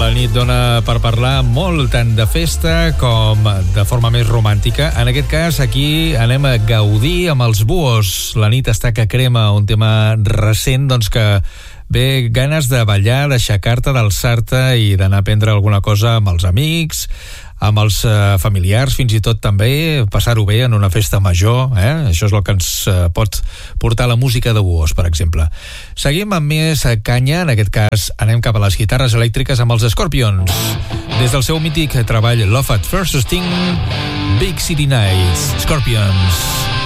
La nit dona per parlar molt tant de festa com de forma més romàntica. En aquest cas, aquí anem a gaudir amb els Buhos. La nit està que crema, un tema recent, doncs que ve ganes de ballar, d'aixecar-te, d'alçar-te i d'anar a prendre alguna cosa amb els amics, amb els familiars, fins i tot també passar-ho bé en una festa major, Això és el que ens pot portar la música de Buhos, per exemple. Seguim amb més canya, en aquest cas anem cap a les guitarres elèctriques amb els Scorpions. Des del seu mític treball Love at First Sting, Big City Nights, Scorpions.